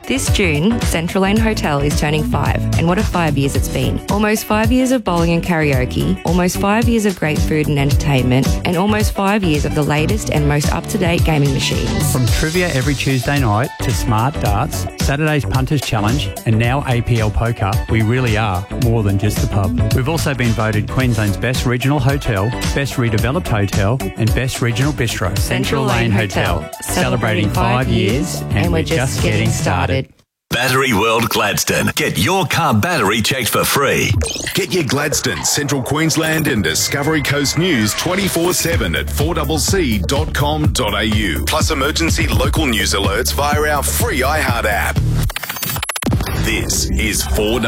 This June, Central Lane Hotel is turning 5, and what a 5 years it's been. Almost 5 years of bowling and karaoke, almost 5 years of great food and entertainment, and almost 5 years of the latest and most up-to-date gaming machines. From trivia every Tuesday night to smart darts, Saturday's Punters Challenge, and now APL Poker, we really are more than just the pub. We've also been voted Queensland's best regional hotel, best redeveloped hotel, and best regional bistro. Central Lane Hotel, celebrating 5 years, and we're just getting started. Battery World Gladstone. Get your car battery checked for free. Get your Gladstone, Central Queensland and Discovery Coast news 24/7 at 4cc.com.au. Plus emergency local news alerts via our free iHeart app. This is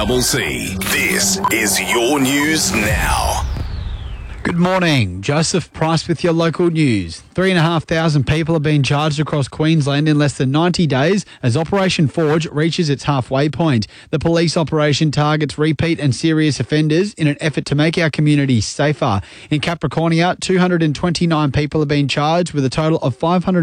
4CC. This is your news now. Good morning. Joseph Price with your local news. 3,500 people have been charged across Queensland in less than 90 days as Operation Forge reaches its halfway point. The police operation targets repeat and serious offenders in an effort to make our community safer. In Capricornia, 229 people have been charged with a total of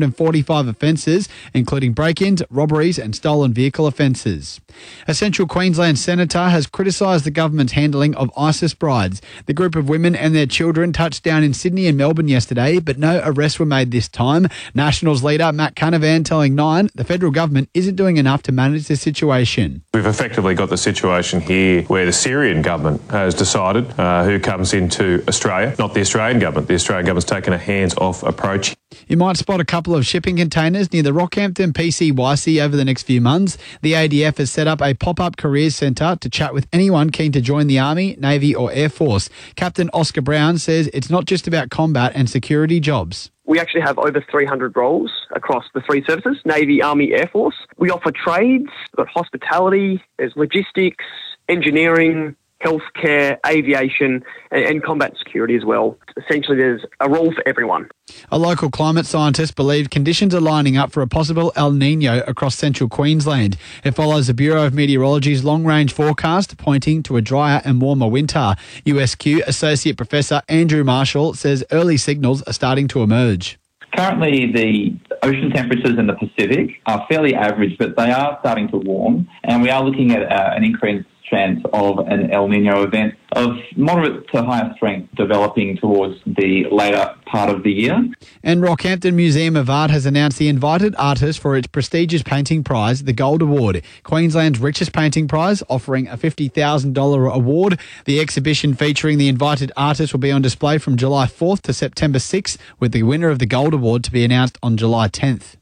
545 offences, including break-ins, robberies and stolen vehicle offences. A Central Queensland senator has criticised the government's handling of ISIS brides. The group of women and their children touched down in Sydney and Melbourne yesterday, but no arrests were made this time. Nationals leader Matt Canavan telling Nine the federal government isn't doing enough to manage the situation. We've effectively got the situation here where the Syrian government has decided who comes into Australia, not the Australian government. The Australian government's taken a hands-off approach. You might spot a couple of shipping containers near the Rockhampton PCYC over the next few months. The ADF has set up a pop-up careers centre to chat with anyone keen to join the Army, Navy or Air Force. Captain Oscar Brown says it's not just about combat and security jobs. We actually have over 300 roles across the three services, Navy, Army, Air Force. We offer trades, we've got hospitality, there's logistics, engineering, healthcare, aviation and combat security as well. Essentially, there's a role for everyone. A local climate scientist believes conditions are lining up for a possible El Niño across central Queensland. It follows the Bureau of Meteorology's long-range forecast pointing to a drier and warmer winter. USQ Associate Professor Andrew Marshall says early signals are starting to emerge. Currently, the ocean temperatures in the Pacific are fairly average, but they are starting to warm, and we are looking at an increased chance of an El Niño event of moderate to higher strength developing towards the later part of the year. And Rockhampton Museum of Art has announced the invited artist for its prestigious painting prize, the Gold Award, Queensland's richest painting prize, offering a $50,000 award. The exhibition featuring the invited artist will be on display from July 4th to September 6th, with the winner of the Gold Award to be announced on July 10th.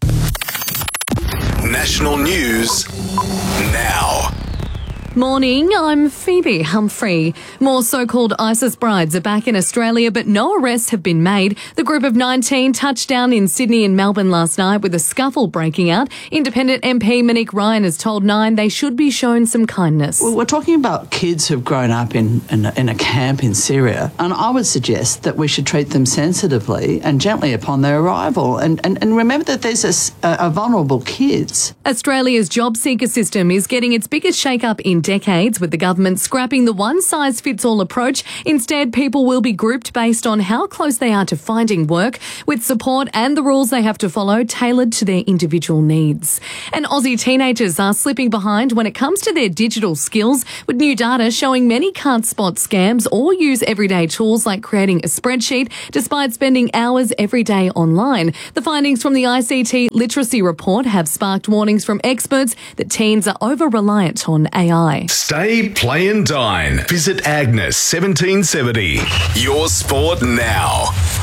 National news now. Morning, I'm Phoebe Humphrey. More so-called ISIS brides are back in Australia, but no arrests have been made. The group of 19 touched down in Sydney and Melbourne last night with a scuffle breaking out. Independent MP Monique Ryan has told Nine they should be shown some kindness. Well, we're talking about kids who've grown up in a camp in Syria, and I would suggest that we should treat them sensitively and gently upon their arrival. And remember that there's a vulnerable kids. Australia's job seeker system is getting its biggest shake-up in decades, with the government scrapping the one-size-fits-all approach. Instead, people will be grouped based on how close they are to finding work, with support and the rules they have to follow tailored to their individual needs. And Aussie teenagers are slipping behind when it comes to their digital skills, with new data showing many can't spot scams or use everyday tools like creating a spreadsheet, despite spending hours every day online. The findings from the ICT Literacy Report have sparked warnings from experts that teens are over-reliant on AI. Stay, play and dine. Visit Agnes 1770. Your sport now.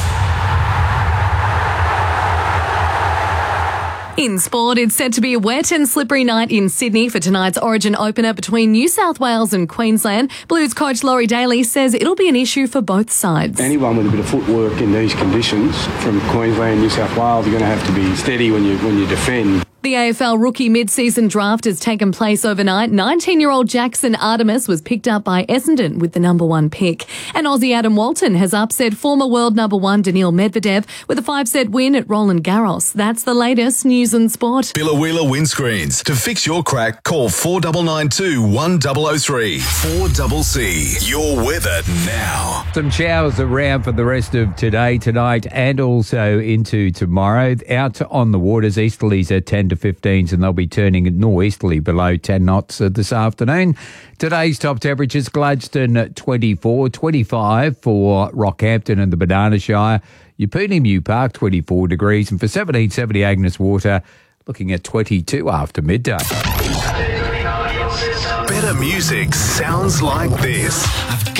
In sport, it's set to be a wet and slippery night in Sydney for tonight's Origin opener between New South Wales and Queensland. Blues coach Laurie Daly says it'll be an issue for both sides. Anyone with a bit of footwork in these conditions from Queensland, New South Wales, you're going to have to be steady when you defend. The AFL rookie mid-season draft has taken place overnight. 19-year-old Jackson Artemis was picked up by Essendon with the number 1 pick. And Aussie Adam Walton has upset former world number 1 Daniil Medvedev with a 5-set win at Roland Garros. That's the latest news and sport. Billa Windscreens. To fix your crack, call 4992 1003. 4CC. Your weather now. Some showers around for the rest of today, tonight, and also into tomorrow. Out on the waters, easterlies at 10 to into 15s, and they'll be turning northeasterly below 10 knots this afternoon. Today's top temperatures, Gladstone at 24, 25 for Rockhampton and the Banana Shire. Yeppooney Mew Park, 24 degrees. And for 1770 Agnes Water, looking at 22 after midday. Better music sounds like this.